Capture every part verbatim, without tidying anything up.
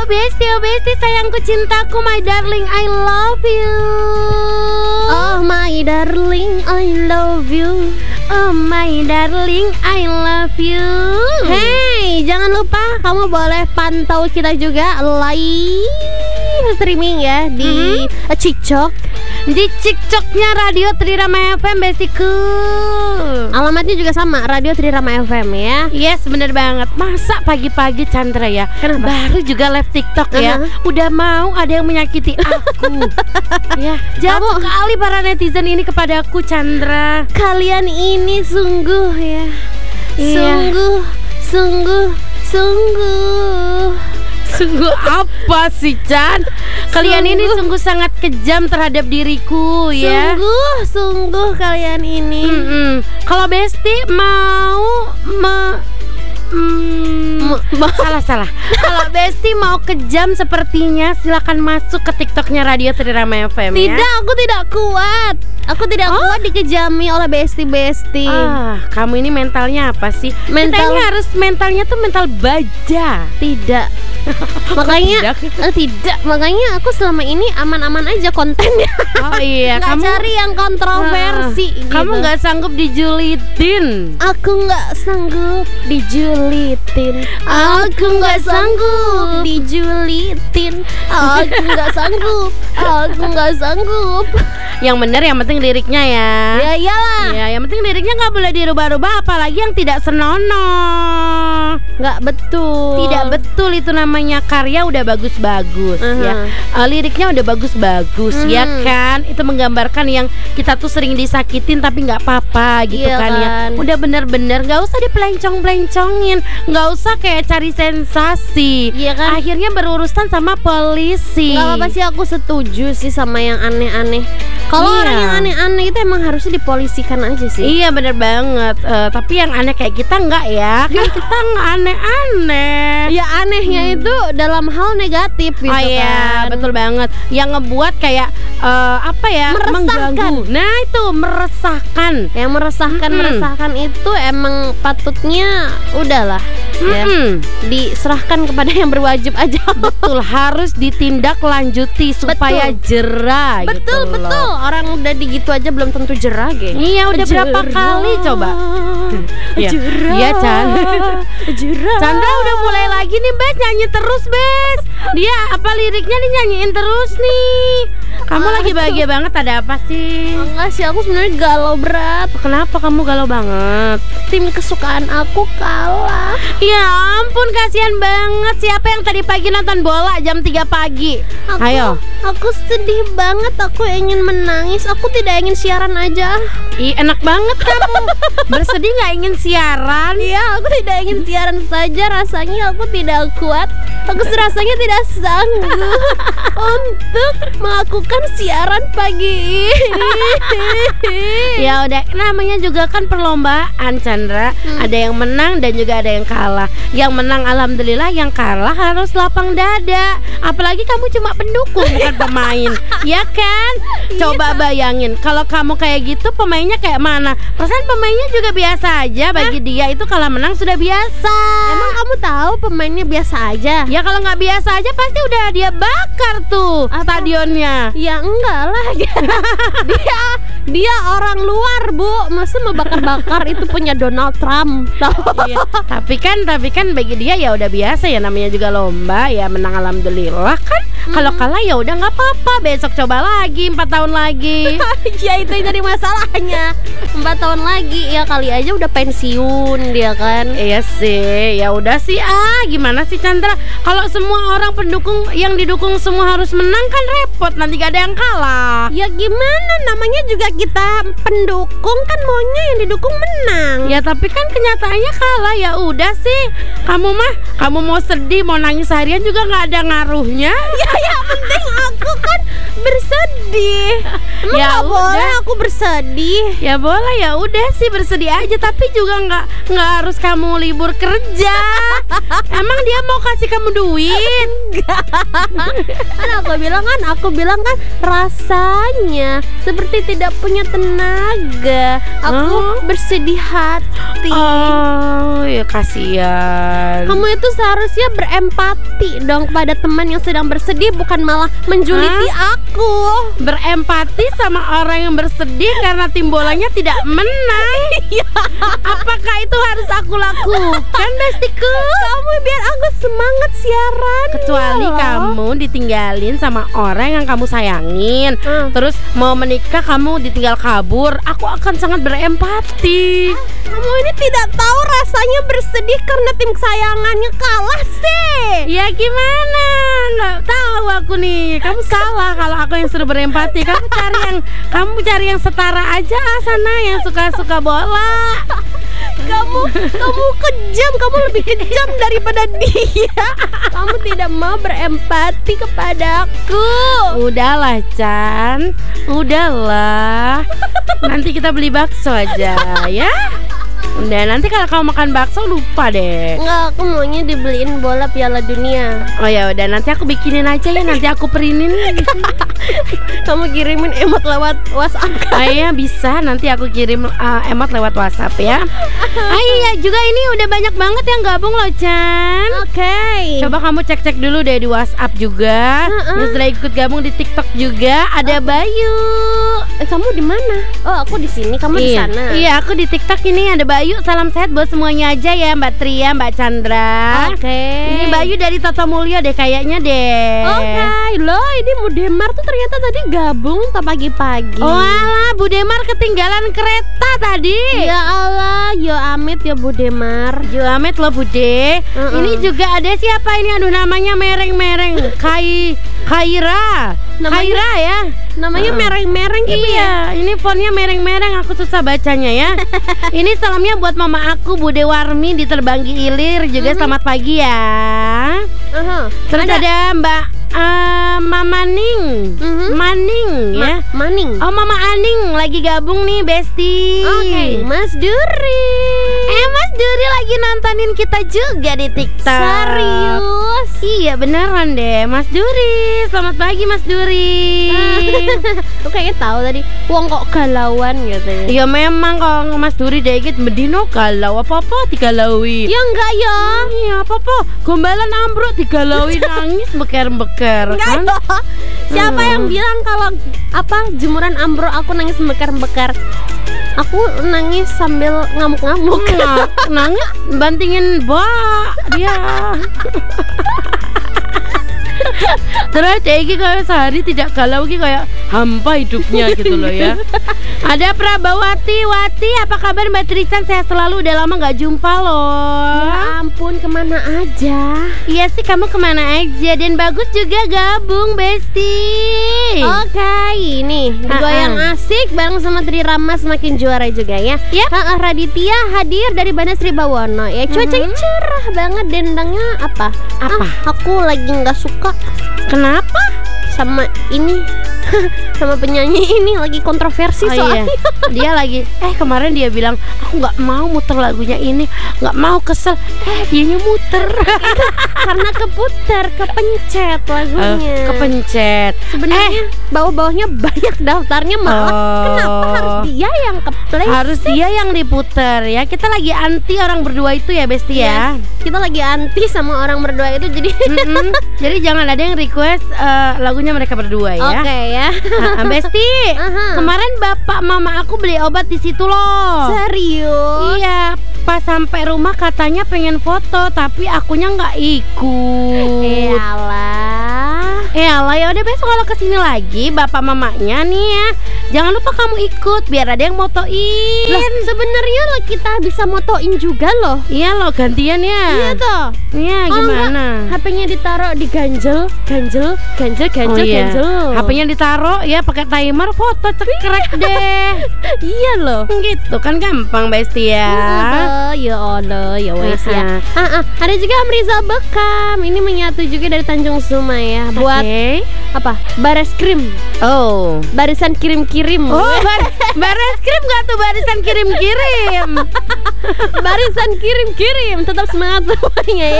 Oh Besti, oh Besti, sayangku, cintaku, my darling, I love you. Oh my darling, I love you. Oh my darling, I love you. Hey, jangan lupa kamu boleh pantau kita juga live streaming ya di mm-hmm. TikTok. Di TikToknya Radio Trirama F M, Bestiku. Alamatnya juga sama, Radio Trirama F M ya. Yes, bener banget. Masa pagi-pagi Chandra ya, kenapa? Baru juga live TikTok ya, uh-huh. udah mau ada yang menyakiti aku. Ya, jauh kali para netizen ini kepada aku, Chandra. Kalian ini sungguh ya, iya. Sungguh, sungguh, sungguh. Sungguh apa sih, Chan? Kalian sungguh. Ini sungguh sangat kejam terhadap diriku ya. Sungguh, sungguh kalian ini. Mm-mm. Kalau Besti mau me, mm, salah salah. Kalau Besti mau kejam sepertinya, silakan masuk ke TikToknya Radio Trirama F M. Tidak, ya? aku tidak kuat. Aku tidak oh? kuat dikejami oleh Besti-Besti. Ah, kamu ini mentalnya apa sih? Mental... Kita ini harus mentalnya tuh mental baja. Tidak. Makanya tidak? Eh, tidak. Makanya aku selama ini aman-aman aja kontennya. Oh iya, nggak kamu cari yang kontroversi. Uh, gitu. Kamu nggak sanggup dijulitin. Aku nggak sanggup dijulitin. Aku nggak sanggup dijulitin. Aku nggak sanggup. Aku nggak sanggup. Yang bener, yang penting liriknya ya. Ya iyalah. Ya, yang penting liriknya nggak boleh dirubah-rubah, apalagi yang tidak senonoh. Nggak betul. Tidak betul, itu namanya karya udah bagus-bagus uh-huh. ya. Uh, liriknya udah bagus-bagus hmm. ya kan. Itu menggambarkan yang kita tuh sering disakitin tapi nggak apa-apa gitu iya kan, kan ya. Udah bener-bener nggak usah dipelencong-pelencongin, nggak usah kayak cari sensasi. Iya kan. Akhirnya berurusan sama polisi. Nggak apa-apa sih, aku setuju sih sama yang aneh-aneh. Kalau iya. orang yang aneh-aneh itu emang harusnya dipolisikan aja sih. Iya bener banget. uh, Tapi yang aneh kayak kita enggak ya. Kan kita nggak aneh-aneh. Ya anehnya hmm. itu dalam hal negatif gitu. Oh iya kan. betul banget. Yang ngebuat kayak uh, apa ya, meresahkan. Mengganggu. Nah itu meresahkan. Yang meresahkan hmm. meresahkan itu emang patutnya udahlah hmm. ya, diserahkan kepada yang berwajib aja. Betul, harus ditindaklanjuti supaya jerah. Betul gitu betul. Loh. Orang udah digitu aja belum tentu jerah, geng. Iya udah jerah. Berapa kali coba? Iya, iya Chan. Jerah. Chandra udah mulai lagi nih, Bes, nyanyi terus, Bes. Dia apa liriknya nih nyanyiin terus nih. Kamu ah, lagi bahagia banget, ada apa sih? Enggak sih, aku sebenarnya galau berat. Kenapa kamu galau banget? Tim kesukaan aku kalah. Ya ampun, kasihan banget. Siapa yang tadi pagi nonton bola jam tiga pagi? Aku, Ayo. Aku sedih banget, aku ingin menangis. Aku tidak ingin siaran aja. Ih, enak banget kamu. Bersedih gak ingin siaran? Iya, aku tidak ingin siaran saja. Rasanya aku tidak kuat. Aku rasanya tidak sanggup untuk melakukan siaran pagi ini. Ya udah, namanya juga kan perlombaan, Chandra. hmm. Ada yang menang dan juga ada yang kalah. Yang menang alhamdulillah, yang kalah harus lapang dada. Apalagi kamu cuma pendukung bukan pemain. Ya kan? Coba bayangin kalau kamu kayak gitu, pemainnya kayak mana? Perasaan pemainnya juga biasa aja. Bagi Hah? dia itu kalah menang sudah biasa. Emang kamu tahu pemainnya biasa aja? Ya kalau nggak biasa aja pasti udah dia bakar tuh Apa? stadionnya. Ya enggak lah. Dia dia orang luar, Bu. Masa mau bakar-bakar itu punya Donald Trump. Iya. Tapi kan tapi kan bagi dia ya udah biasa ya, namanya juga lomba ya, menang alhamdulillah kan. Hmm. Kalau kalah ya udah nggak apa-apa, besok coba lagi empat tahun lagi. Ya itu yang jadi masalahnya. Empat tahun lagi ya, kali aja udah pensiun dia kan. Iya sih, ya udah sih ah gimana sih Chandra? Kalau semua orang pendukung yang didukung semua harus menang kan repot, nanti gak ada yang kalah. Ya gimana, namanya juga kita pendukung kan, maunya yang didukung menang. Ya tapi kan kenyataannya kalah, ya udah sih. Kamu mah, kamu mau sedih mau nangis seharian juga nggak ada ngaruhnya. Ya ya penting aku kan bersedih. Emang ya gak boleh aku bersedih? Ya boleh, ya udah sih bersedih aja, tapi juga nggak nggak harus kamu libur kerja. Emang dia mau kasih kamu duit. Kan aku bilang kan, aku bilang kan rasanya seperti tidak punya tenaga. Aku Huh? bersedih hati. Oh, ya kasihan. Kamu itu seharusnya berempati dong kepada teman yang sedang bersedih, bukan malah menjuliti aku. Berempati sama orang yang bersedih karena tim bolanya tidak menang. Apakah itu harus aku lakukan, bestiku? Kamu biar aku semangat siaran. Kecuali loh. kamu ditinggalin sama orang yang kamu sayangin, Hmm. terus mau menikah kamu ditinggal kabur, aku akan sangat berempati. Kamu ini tidak tahu rasanya bersedih karena tim kesayangannya kalah sih. Ya gimana? Nggak tahu aku nih. Kamu salah kalau aku yang suruh berempati. Kamu cari yang kamu cari yang setara aja sana, yang suka-suka bola. Kamu kamu kejam, kamu lebih kejam daripada dia. Kamu tidak mau berempati kepadaku. Udahlah, Chan. Udahlah. Nanti kita beli bakso aja ya. Udah, nanti kalau kamu makan bakso lupa deh. Enggak, aku maunya dibeliin bola Piala Dunia. Oh ya udah, nanti aku bikinin aja ya, nanti aku printin. Kamu kirimin emot lewat WhatsApp. Oh iya bisa, nanti aku kirim uh, emot lewat WhatsApp ya. Ah iya juga, ini udah banyak banget yang gabung loh, Chan. Oke. Coba kamu cek-cek dulu deh di WhatsApp juga. Uh-uh. Yang sudah ikut gabung di TikTok juga ada Bayu. Eh, kamu di mana? Oh, aku di sini, kamu di Iya. sana. Iya, aku di TikTok ini ada Bayu. Salam sehat buat semuanya aja ya, Mbak Tria, Mbak Chandra. Oke. Ini Bayu dari Toto Mulyo deh kayaknya deh. Oke, loh ini Budemar tuh ternyata tadi gabung tak pagi-pagi. Oh alah, Bu Demar ketinggalan kereta tadi. Ya Allah, yo amit ya Budemar. Jo Amet loh Bude. Uh-uh. Ini juga ada siapa ini? Aduh namanya mereng-mereng. Kai Kaira. Namanya- Kaira ya. Namanya Uh-uh. mereng-mereng gitu ya. Iya, ini fontnya mereng-mereng, aku susah bacanya ya. Ini salamnya buat mama aku Bude Warmi di Terbanggi Ilir juga. Mhm. Selamat pagi ya. Aha. Terus ada, Mbak eh, Mama Ning. Mhm. Maning ya. Ma- Maning. Oh Mama Aning lagi gabung nih Besti. Oke, Mas Duri. Eh Mas Duri lagi nontonin kita juga di TikTok. Serius? Iya beneran deh Mas Duri. Selamat pagi Mas Duri. Aku kayaknya tahu tadi. Wong kok galauan gitu ya. Ya memang kalau Mas Duri dikit medino galau apa-apa digalaui. Ya enggak ya. Iya apa-apa gombalan ambruk digalaui nangis beker-beker Enggak kan. ya. Siapa Hmm. yang bilang kalau apa jemuran ambruk aku nangis bekar-bekar? Aku nangis sambil ngamuk-ngamuk. Nah, nangis bantingin bak dia. Terus Egi kayak sehari tidak galau Ki, kayak hampa hidupnya gitu loh ya. Ada Prabawati, Wati, apa kabar Mbak Tristan? Sehat selalu, udah lama nggak jumpa loh. Ya ampun, kemana aja? Iya sih, kamu kemana aja? Dan Bagus juga gabung, Besti. Oke, ini Ha-ha. goyang asik bareng sama Tri Rama semakin juara juga ya. Yap. Ha-ha, Raditya hadir dari Bandar Sri Bawono ya. Cuacanya Mhm. cerah banget, dendangnya apa? Apa? Ah, aku lagi nggak suka Kenapa? sama ini sama penyanyi ini, lagi kontroversi Oh soalnya. iya, dia lagi eh kemarin dia bilang aku nggak mau muter lagunya ini, nggak mau, kesel. Eh dianya muter. Karena keputar, kepencet lagunya. Eh, kepencet. Sebenarnya bawah-bawahnya banyak daftarnya, malah Oh. kenapa harus dia yang keplay? Harus dia yang diputer ya. Kita lagi anti orang berdua itu ya Besti ya. Kita lagi anti sama orang berdua itu, jadi Mm-mm. Jadi jangan ada yang request eh, lagunya mereka berdua ya. oke ya. Nah, Besti, Aha. kemarin bapak mama aku beli obat di situ loh. Serius? Iya, pas sampai rumah katanya pengen foto, tapi akunya nggak ikut. Iyalah. Eh alah, ya udah besok kalau kesini lagi bapak mamanya nih ya, jangan lupa kamu ikut biar ada yang motoin. Lah, sebenarnya lah kita bisa motoin juga loh. Iya loh, gantian ya. Iya toh. Iya Kalau gimana? H P-nya ditaruh di ganjel, ganjel, ganjel, ganjel, Oh iya, ganjel. H P-nya ditaruh ya, pakai timer, foto cekrek deh. Iya loh. Gitu kan gampang Besti ya. Oh, ya Allah, ya wes ya. Ah, ah, ada juga Amrizal Bekam. Ini menyatu juga dari Tanjung Suma ya. Buat Oke. apa? Baris krim. Oh. Barisan kirim-kirim. Oh, bar baris krim gak tuh barisan kirim-kirim? Barisan kirim-kirim. Tetap semangat semuanya ya.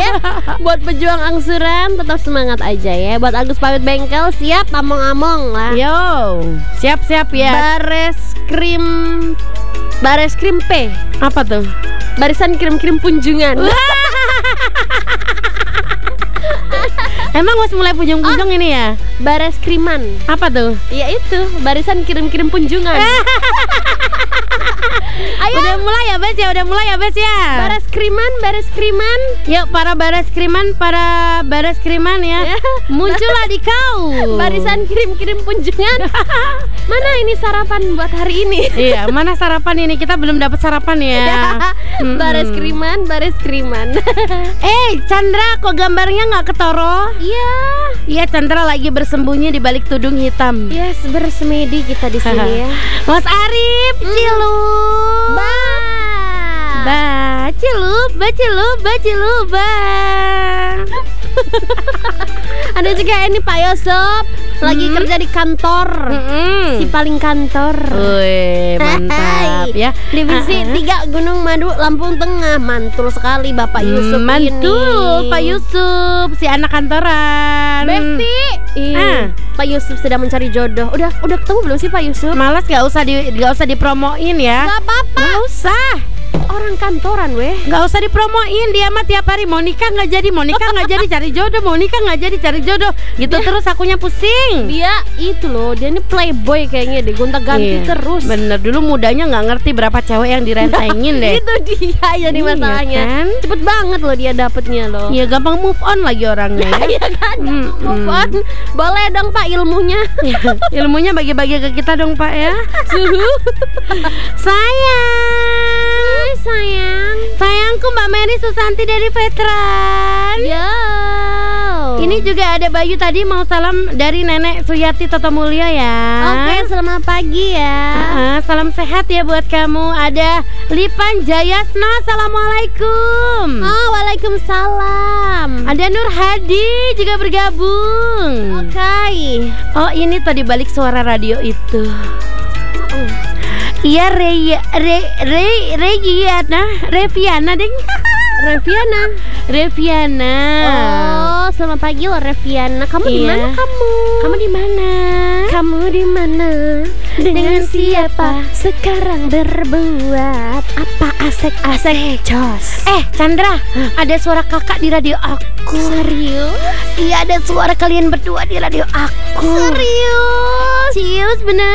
ya. Buat pejuang angsuran tetap semangat aja ya. Buat Agus pamit bengkel siap among-among lah. Yo, siap-siap ya. Bares krim Bares krim P. Apa tuh? Barisan kirim-kirim kunjungan. Emang mas mulai punjung-punjung oh, ini ya? Bares kriman. Apa tuh? Ya itu, barisan kirim-kirim kunjungan. Ayo. Udah mulai ya Bes ya, udah mulai ya Bes ya. Bares kriman, bares kriman. Yuk para bares kriman, para bares kriman ya, ya. Muncullah di kau. Barisan kirim-kirim kunjungan. Mana ini sarapan buat hari ini? Iya, mana sarapan ini? Kita belum dapat sarapan ya. hmm. Bares kriman, bares kriman. Eh Chandra, kok gambarnya nggak ketoro? Iya. Iya, Chandra lagi bersembunyi di balik tudung hitam. Yes, bersemedi kita di sini ya. Mas Arif, mm. Cilup. Ba. Ba, Cilup, ba Cilup, ba Cilup, ba. Ada juga ini Pak Yosep lagi hmm. kerja di kantor, hmm. si paling kantor. Wih, mantap ya. Divisi uh-uh. tiga Gunung Madu, Lampung Tengah. Mantul sekali Bapak Yusuf hmm, mantul, ini. Pak Yusuf, si anak kantoran. Besti. Uh. Pak Yusuf sedang mencari jodoh. Udah udah ketemu belum sih Pak Yusuf? Malas, gak usah di gak usah dipromoin ya. Gak apa-apa. Gak usah. Orang kantoran weh. Gak usah dipromoin, dia mah tiap hari mau nikah nggak jadi, mau nikah nggak jadi cari jodoh, mau nikah nggak jadi cari jodoh. Gitu dia, terus akunya pusing. Dia itu loh, dia ini playboy kayaknya deh, gonta-ganti iya, terus. Bener, dulu mudanya nggak ngerti berapa cewek yang direntengin deh. Itu dia jadi iya, masalahnya kan? Cepet banget loh dia dapetnya loh. Iya, gampang move on lagi orangnya. Iya kan, hmm, move on. Boleh dong Pak ilmunya. Ilmunya bagi-bagi ke kita dong Pak ya. Suhu. Sayang. Sayang, sayangku Mbak Mary Susanti dari Veteran. Yo. Ini juga ada Bayu tadi mau salam dari Nenek Suyati Toto Mulyo ya. Oke, selamat pagi ya. uh, Salam sehat ya buat kamu. Ada Lipan Jayasno, assalamualaikum. Oh, waalaikumsalam. Ada Nur Hadi juga bergabung. Oke. Okay. Oh, ini tadi balik suara radio itu. Oh. Iya, Re Re Re Regiana, Reviana ding. Reviana, Reviana. Oh, selamat pagi loh Reviana. Kamu iya. di mana kamu? Kamu di mana? Kamu di mana? Dengan, Dengan siapa? Sekarang berbuat apa? Asek-asek jos. Eh, Chandra, huh? Ada suara kakak di radio aku. Serius? Iya, ada suara kalian berdua di radio aku. Serius? Serius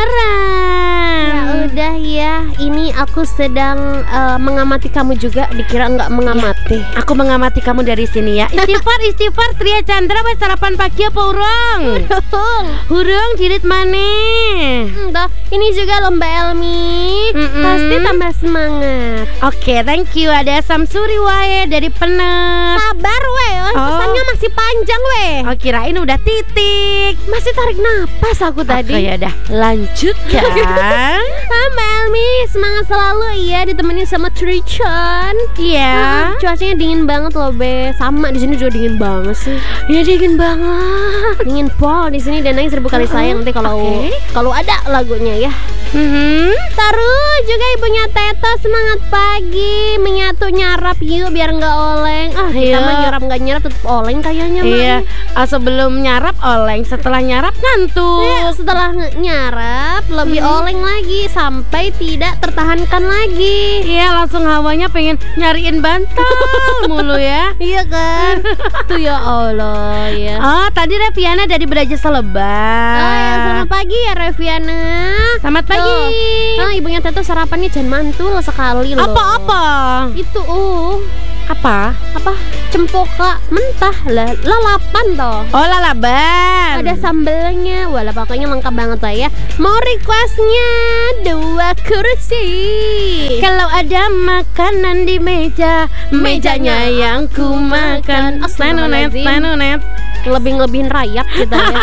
beneran. Ya udah ya, ini aku sedang uh, mengamati kamu juga. Dikira nggak mengamati. Ya, aku mengamati kamu dari sini ya. Istighfar, istighfar, Tria Chandra, wes sarapan pagi apa urung? Hurung, hurung, jilid maneh. Entah, ini juga lomba Elmi. Mm-mm. Pasti tambah semangat. Oke, okay, thank you. Ada Samsuri wae dari Penet. Sabar weh, oh. Pesannya masih panjang weh. Oh, kirain udah titik. Masih tarik napas aku tadi. Oh, ya udah, lanjut kan. Ah, Mbak Elmi, semangat selalu ya, ditemenin sama Trichan. Iya. Nah, cuacanya dingin banget loh, Be. Sama di sini juga dingin banget sih. Ya dingin banget. Dingin pol di sini, dananya seribu kali sayang nanti kalau okay. kalau ada lagunya ya. Mm-hmm. Terus juga ibunya Teto semangat pagi, menyatu nyarap yuk biar nggak oleng. Ah, kita mah nyarap nggak nyarap tetap oleng kayaknya. Iya. Ah, sebelum nyarap oleng, setelah nyarap ngantuk. Iya, setelah nyarap lebih hmm. oleng lagi sampai tidak tertahankan lagi. Iya, langsung hawanya pengen nyariin bantal mulu ya. Iya kan? Tuh ya Allah ya. Oh, tadi Reviana dari Beraja Selebah. Oh ya, selamat pagi ya Reviana. Selamat pagi. Ah, ibunya Teto sarapannya jangan mantul sekali loh. Apa-apa? Itu uh apa? Apa? Cempoka mentah lah, lalapan toh. Oh, lalaban. Ada sambelnya. Wala pokoknya lengkap banget lah ya. Mau requestnya dua kursi. Kalau ada makanan di meja, mejanya yang ku makan. Stanonet, stanonet. Lebih-lebihin rayap kita ya.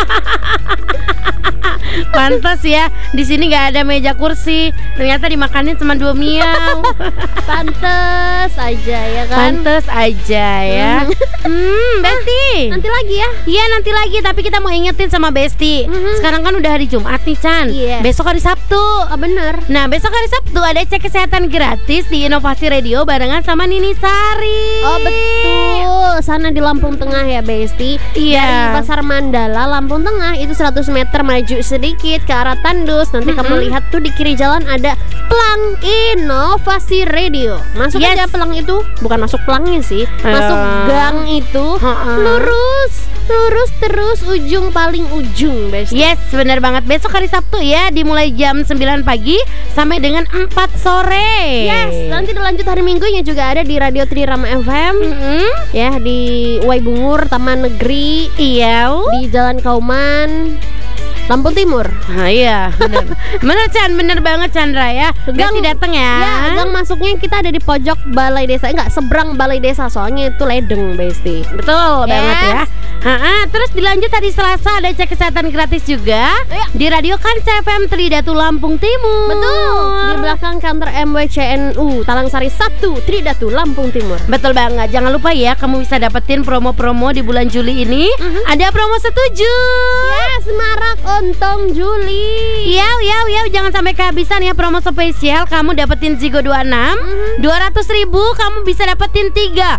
Pantas ya, di sini nggak ada meja kursi. Ternyata dimakanin cuma dua miau. Pantes aja ya kan. Pantes aja ya. Hmm, Besti. Nanti lagi ya. Iya nanti lagi, tapi kita mau ingetin sama Besti. Mhm. Sekarang kan udah hari Jumat nih Chan. Iya. Besok hari Sabtu. Oh bener. Nah besok hari Sabtu ada cek kesehatan gratis di Inovasi Radio barengan sama Nini Sari. Oh betul, sana di Lampung Tengah ya Besti. Iya. Dari Pasar Mandala, Lampung Tengah itu seratus meter maju sedikit ke arah Tandus. Nanti Mm-mm. kamu lihat tuh di kiri jalan ada Pelang Inovasi Radio. Masuk Yes. aja pelang itu, bukan masuk pelangnya sih, masuk Eh. gang itu, Ha-ha. lurus, lurus terus ujung paling ujung Besti. Yes, benar banget. Besok hari Sabtu ya, dimulai jam sembilan pagi sampai dengan empat sore. Yes, nanti lanjut hari Minggunya juga ada di Radio Trirama F M. Mm-mm. Ya di Waibungur, Taman Negeri, Iya. di Jalan Kauman, Lampung Timur. Nah, iya, bener. Bener Chan, bener banget Chandra ya. Gang- Besti dateng ya. Ya, gang masuknya kita ada di pojok balai desa. Enggak, seberang balai desa, soalnya itu ledeng, Besti. Betul Yes. banget ya. Ha-ha, terus dilanjut hari Selasa ada cek kesehatan gratis juga Iya. di Radio Kansai F M Tridatu Lampung Timur. Betul, di belakang kantor M W C N U Talangsari satu, Tridatu, Lampung Timur. Betul banget. Jangan lupa ya, kamu bisa dapetin promo-promo di bulan Juli ini. Mhm. Ada promo setuju. Yes, Marak Ontong Juli. Yau, yau, yau, jangan sampai kehabisan ya promo spesial. Kamu dapetin Zigo dua puluh enam, Mhm. dua ratus ribu kamu bisa dapetin tiga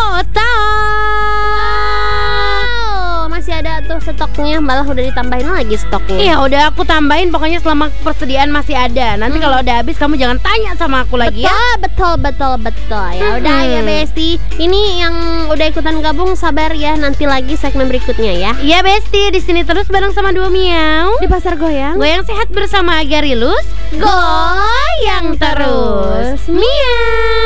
kotak. Oh, masih ada tuh stoknya, malah udah ditambahin lagi stoknya. Iya, udah aku tambahin. Pokoknya selama persediaan masih ada. Nanti Hmm. kalau udah habis kamu jangan tanya sama aku lagi ya. Betul, betul, betul, betul. Ya udah Mm-mm. ya Besti. Ini yang udah ikutan gabung sabar ya, nanti lagi segmen berikutnya ya. Iya Besti, di sini terus bareng sama dua miau. Di Pasar Goyang. Goyang sehat bersama Agarilus. Goyang terus. Miau.